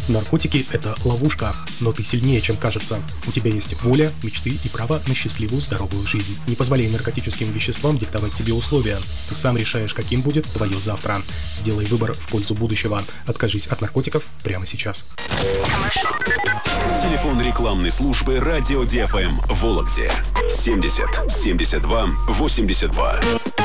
Наркотики – это ловушка, но ты сильнее, чем кажется. У тебя есть воля, мечты и право на счастливую, здоровую жизнь. Не позволяй наркотическим веществам диктовать тебе условия. Ты сам решаешь, каким будет твое завтра. Сделай выбор в пользу будущего. Откажись от наркотиков прямо сейчас. Телефон рекламной службы «Радио ДФМ» в Вологде 70 72 82.